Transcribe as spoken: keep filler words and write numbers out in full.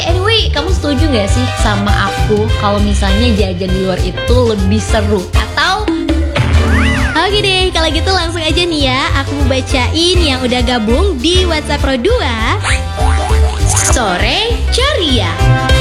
anyway, kamu setuju gak sih sama aku kalau misalnya jajan di luar itu lebih seru? Atau oke deh, kalau gitu langsung aja nih ya, aku mau bacain yang udah gabung di WhatsApp Pro dua Sore Ceria.